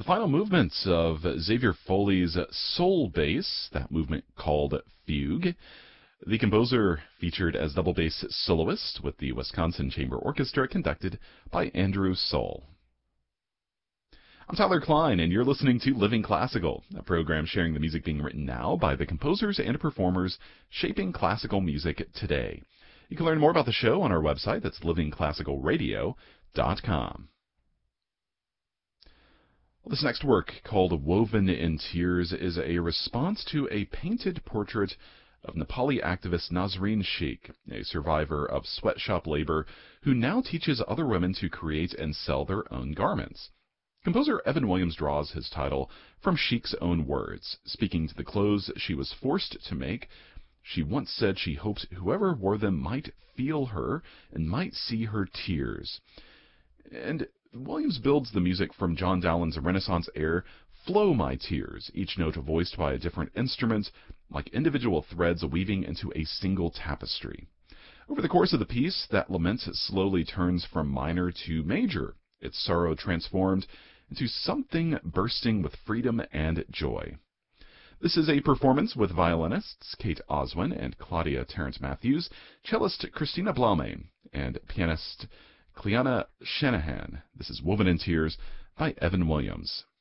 The final movements of Xavier Foley's Soul Bass, that movement called Fugue. The composer featured as double bass soloist with the Wisconsin Chamber Orchestra, conducted by Andrew Soul. I'm Tyler Klein, and you're listening to Living Classical, a program sharing the music being written now by the composers and performers shaping classical music today. You can learn more about the show on our website. That's livingclassicalradio.com. This next work, called Woven in Tears, is a response to a painted portrait of Nepali activist Nazreen Sheikh, a survivor of sweatshop labor who now teaches other women to create and sell their own garments. Composer Evan Williams draws his title from Sheikh's own words. Speaking to the clothes she was forced to make, she once said she hoped whoever wore them might feel her and might see her tears. And Williams builds the music from John Dowland's Renaissance air, Flow My Tears, each note voiced by a different instrument, like individual threads weaving into a single tapestry. Over the course of the piece, that lament slowly turns from minor to major, its sorrow transformed into something bursting with freedom and joy. This is a performance with violinists Kate Oswin and Claudia Terrence-Matthews, cellist Christina Blaume, and pianist Cleanna Shanahan. This is Woven in Tears by Evan Williams.